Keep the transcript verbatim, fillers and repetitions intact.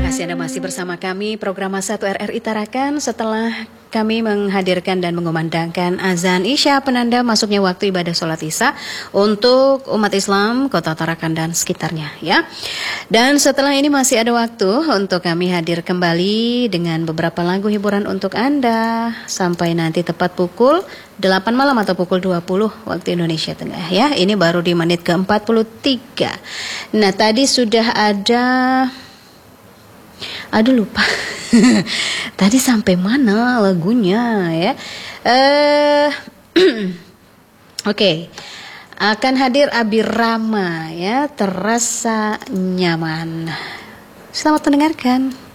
kasih Anda masih bersama kami program satu R R I Tarakan setelah kami menghadirkan dan mengumandangkan azan Isya penanda masuknya waktu ibadah sholat Isya untuk umat Islam Kota Tarakan dan sekitarnya ya. Dan setelah ini masih ada waktu untuk kami hadir kembali dengan beberapa lagu hiburan untuk Anda sampai nanti tepat pukul delapan malam atau pukul dua puluh waktu Indonesia Tengah ya. Ini baru di menit ke empat puluh tiga. Nah, tadi sudah ada Aduh lupa. Tadi sampai mana lagunya ya? Eh Oke. Okay. Akan hadir Abirama ya, terasa nyaman. Selamat mendengarkan.